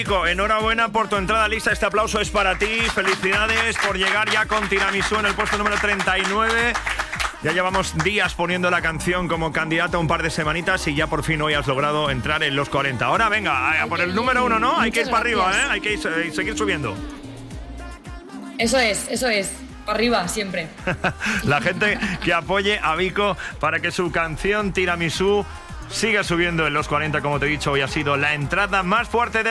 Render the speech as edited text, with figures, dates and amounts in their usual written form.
Enhorabuena por tu entrada lista. Este aplauso es para ti. Felicidades por llegar ya con Tiramisú en el puesto número 39. Ya llevamos días poniendo la canción como candidata, un par de semanitas, y ya por fin hoy has logrado entrar en los 40. Ahora venga, a por el número 1, ¿no? Hay que ir para arriba, ¿eh? Hay que seguir subiendo. Eso es. Para arriba, siempre. La gente que apoye a Vico para que su canción Tiramisú siga subiendo en los 40, como te he dicho, hoy ha sido la entrada más fuerte de